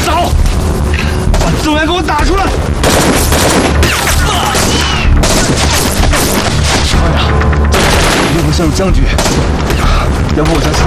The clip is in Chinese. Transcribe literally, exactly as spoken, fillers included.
少！把资源给我打出来！船长，一定会陷入僵局。要不我将其他